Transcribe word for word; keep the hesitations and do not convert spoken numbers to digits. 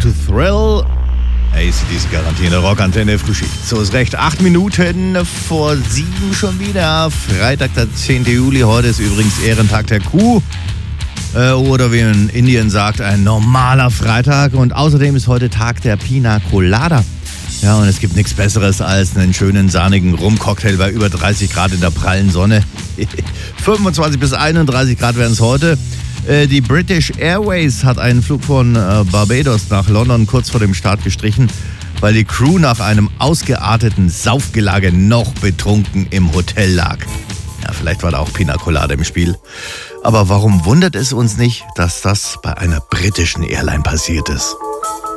to Thrill. A C D C garantierte Rockantenne Frühschicht. So ist recht. Acht Minuten vor sieben schon wieder. Freitag, der zehnten Juli. Heute ist übrigens Ehrentag der Kuh. Äh, oder wie in Indien sagt, ein normaler Freitag. Und außerdem ist heute Tag der Pina Colada. Ja, und es gibt nichts Besseres als einen schönen, sahnigen Rumcocktail bei über dreißig Grad in der prallen Sonne. fünfundzwanzig bis einunddreißig Grad werden es heute. Die British Airways hat einen Flug von Barbados nach London kurz vor dem Start gestrichen, weil die Crew nach einem ausgearteten Saufgelage noch betrunken im Hotel lag. Ja, vielleicht war da auch Pina Colada im Spiel. Aber warum wundert es uns nicht, dass das bei einer britischen Airline passiert ist?